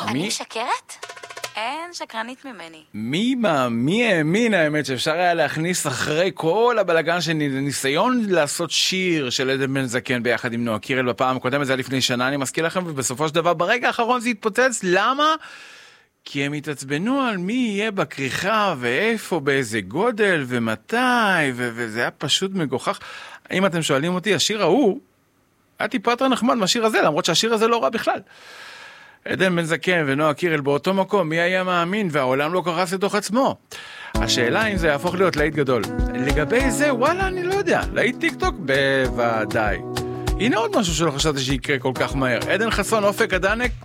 אני משקרת? אין שקרנית ממני. מי האמין האמת שאפשר היה להכניס אחרי כל הבלגן של ניסיון לעשות שיר של עדן בן זקן ביחד עם נועה קירל בפעם הקודמת, זה היה לפני שנה אני מזכיר לכם, ובסופו של דבר ברגע האחרון זה התפוצץ. למה? כי הם התעצבנו על מי יהיה בכריכה ואיפה, באיזה גודל ומתי, וזה היה פשוט מגוחך. אם אתם שואלים אותי, השיר ההוא היה טיפה יותר נחמד מהשיר הזה, למרות שהשיר הזה לא רע בכלל. עדן בן זקן ונועה קירל באותו מקום, מי היה מאמין, והעולם לא קרס לתוך עצמו. השאלה אם זה יהפוך להיות להיט גדול. לגבי זה, וואלה, אני לא יודע. להיט טיק טוק? בוודאי. הנה עוד משהו שלא חשבתי שיקרה כל כך מהר. עדן חסון, אופק הדנק,